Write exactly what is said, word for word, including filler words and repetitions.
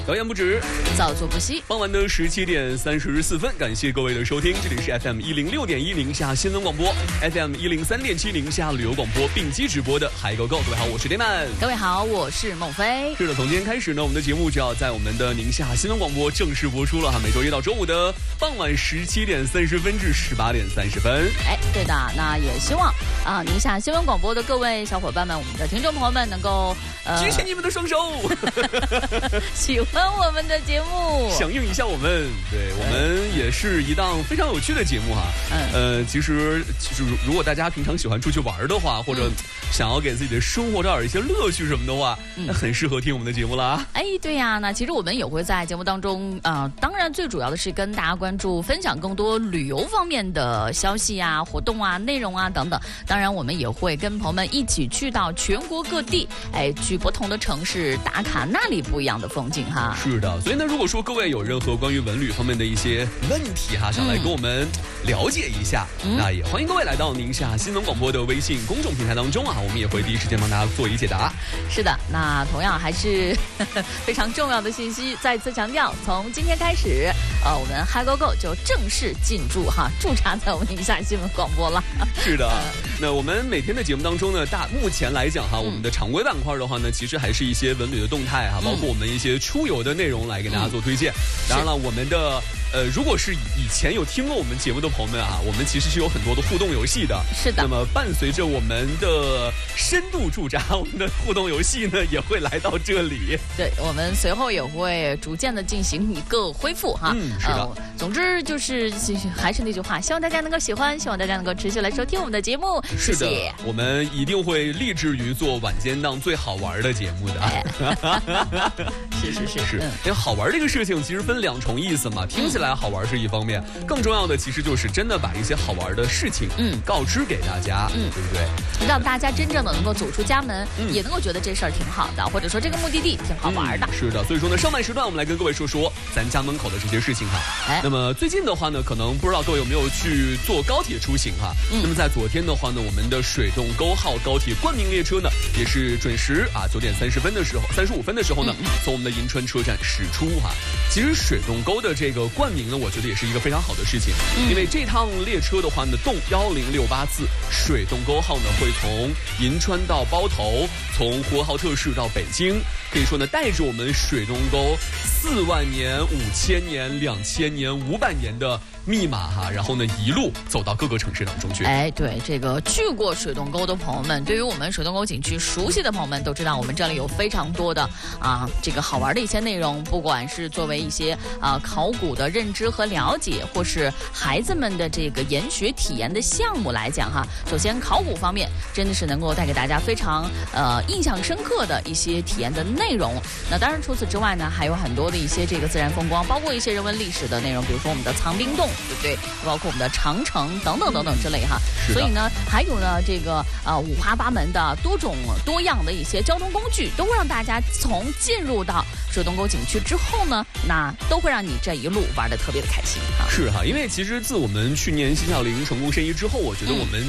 表演不止， 造作不息。 傍晚的十七点三十四分，感谢各位的收听，这里是 F M 一零六点一宁夏新闻广播 ，F M 一零三点七宁夏旅游广播并机直播的海狗狗。各位好，我是 Dayman。 各位好，我是孟非。 是的，从今天开始呢，我们的节目就要在我们的宁夏新闻广播正式播出了哈，每周一到周五的傍晚十七点三十分至十八点三十分。 哎，对的，那也希望啊，宁夏新闻广播的各位小伙伴们，我们的听众朋友们能够呃举起你们的双手， 喜欢我们的节目， 响应一下我们。对，我们也是一档非常有趣的节目哈。嗯，呃，其实其实如果大家平常喜欢出去玩的话，或者想要给自己的生活找点一些乐趣什么的话，嗯、那很适合听我们的节目啦。 哎，对呀，那其实我们也会在节目当中啊、呃，当然最主要的是跟大家关注、分享更多旅游方面的消息啊、活动啊、内容啊等等。当然，我们也会跟朋友们一起去到全国各地，哎，去不同的城市打卡那里不一样的风景哈。 是的，所以呢，如果说各位有任何关于文旅方面的一些问题哈，想来跟我们了解一下，嗯、那也欢迎各位来到宁夏新闻广播的微信公众平台当中啊，我们也会第一时间帮大家做一解答。 是的，那同样还是呵呵非常重要的信息，再次强调，从今天开始，呃，我们嗨 go go 就正式进驻哈，驻扎在我们宁夏新闻广播了。 是的，那我们每天的节目当中呢，大目前来讲哈，嗯、我们的常规板块的话呢，其实还是一些文旅的动态哈，包括我们一些出游的内容来给大家做推荐。嗯、当然了，我们的。呃，如果是以前有听过我们节目的朋友们啊，我们其实是有很多的互动游戏的。 是的。 那么伴随着我们的深度驻扎，我们的互动游戏呢也会来到这里。 对，我们随后也会逐渐的进行一个恢复哈。 嗯，是的。 呃、总之就是还是那句话，希望大家能够喜欢，希望大家能够持续来收听我们的节目。 是的， 谢谢。 我们一定会立志于做晚间档最好玩的节目的。哎、 是是是是，因为、嗯、好玩这个事情其实分两重意思嘛，听起来好玩是一方。方面更重要的其实就是真的把一些好玩的事情嗯告知给大家嗯对不对， 让大家真正的能够走出家门、嗯、也能够觉得这事儿挺好的，或者说这个目的地挺好玩的、 嗯、是的，所以说呢上半时段我们来跟各位说说咱家门口的这些事情哈、哎、那么最近的话呢可能不知道各位有没有去坐高铁出行哈、嗯、那么在昨天的话呢我们的水洞沟号高铁冠名列车呢也是准时啊九点三十分的时候三十五分的时候呢、嗯、从我们的银川车站驶出哈。其实水洞沟的这个冠名呢我觉得也是一个非常好的事情、嗯、因为这趟列车的话呢动一零六八次水洞沟号呢会从银川到包头，从呼和浩特市到北京，可以说呢带着我们水洞沟四万年五千年两千年五百年的密码哈，然后呢一路走到各个城市当中去。 哎，对，这个去过水洞沟的朋友们，对于我们水洞沟景区熟悉的朋友们都知道，我们这里有非常多的啊这个好玩的一些内容，不管是作为一些啊考古的认知和了解，或是孩子们的这个研学体验的项目来讲哈，首先考古方面真的是能够带给大家非常呃印象深刻的一些体验的内容。那当然除此之外呢，还有很多的一些这个自然风光，包括一些人文历史的内容，比如说我们的藏冰洞。对不对？包括我们的长城等等等等之类哈。所以呢，还有呢这个呃五花八门的多种多样的一些交通工具，都会让大家从进入到水洞沟景区之后呢，那都会让你这一路玩得特别的开心哈。 是哈，因为其实自我们去年新小林成功申遗之后，我觉得我们